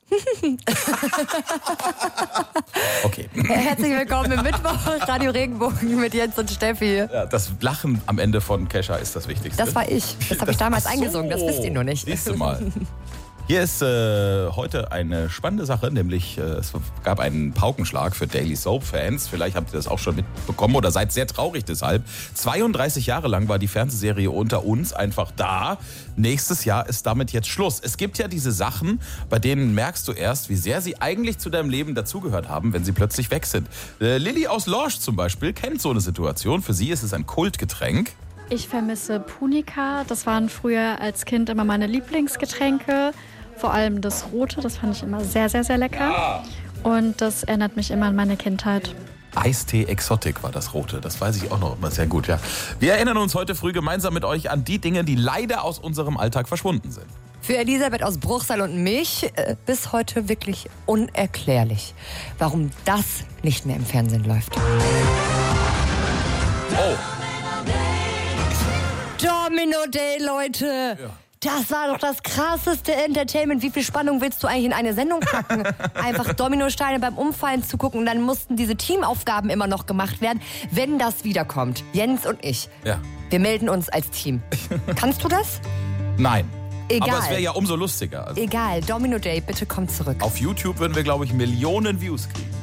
Okay. Herzlich willkommen im Mittwoch, Radio Regenbogen mit Jens und Steffi. Ja, das Lachen am Ende von Kesha ist das Wichtigste. Das war ich. Das habe ich damals eingesungen, das wisst ihr nur nicht. Siehst du mal. Hier ist heute eine spannende Sache, nämlich es gab einen Paukenschlag für Daily Soap-Fans. Vielleicht habt ihr das auch schon mitbekommen oder seid sehr traurig deshalb. 32 Jahre lang war die Fernsehserie Unter uns einfach da. Nächstes Jahr ist damit jetzt Schluss. Es gibt ja diese Sachen, bei denen merkst du erst, wie sehr sie eigentlich zu deinem Leben dazugehört haben, wenn sie plötzlich weg sind. Lilly aus Lorsch zum Beispiel kennt so eine Situation. Für sie ist es ein Kultgetränk. Ich vermisse Punika. Das waren früher als Kind immer meine Lieblingsgetränke. Vor allem das Rote, das fand ich immer sehr, sehr, sehr lecker. Und das erinnert mich immer an meine Kindheit. Eistee Exotic war das Rote, das weiß ich auch noch immer sehr gut, ja. Wir erinnern uns heute früh gemeinsam mit euch an die Dinge, die leider aus unserem Alltag verschwunden sind. Für Elisabeth aus Bruchsal und mich bis heute wirklich unerklärlich, warum das nicht mehr im Fernsehen läuft. Oh. Domino Day, Leute! Ja. Das war doch das krasseste Entertainment. Wie viel Spannung willst du eigentlich in eine Sendung packen? Einfach Dominosteine beim Umfallen zugucken. Und dann mussten diese Teamaufgaben immer noch gemacht werden, wenn das wiederkommt. Jens und ich. Ja. Wir melden uns als Team. Kannst du das? Nein. Egal. Aber es wäre ja umso lustiger. Also Egal. Domino Day, bitte komm zurück. auf YouTube würden wir, glaube ich, Millionen Views kriegen.